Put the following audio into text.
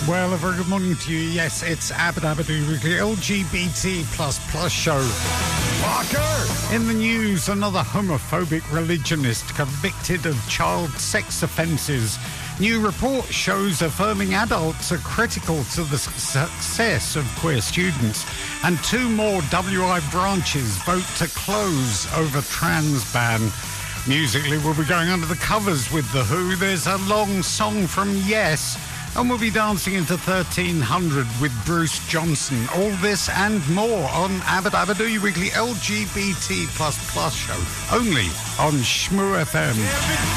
Well, a very good morning to you. Yes, it's Abadabadoo Weekly LGBT++ show. Parker! In the news, another homophobic religionist convicted of child sex offences. New report shows affirming adults are critical to the success of queer students. And 2 more WI branches vote to close over trans ban. Musically, we'll be going under the covers with The Who. There's a long song from Yes. And we'll be dancing into 1300 with Bruce Johnson. All this and more on Abadabadoo, your weekly LGBT++ show. Only on Shmoo FM.